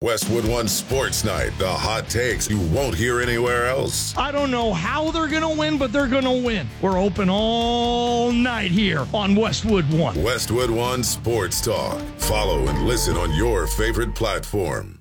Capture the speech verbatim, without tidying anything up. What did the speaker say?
Westwood One Sports Night, the hot takes you won't hear anywhere else. I don't know how they're going to win, but they're going to win. We're open all night here on Westwood One. Westwood One Sports Talk. Follow and listen on your favorite platform.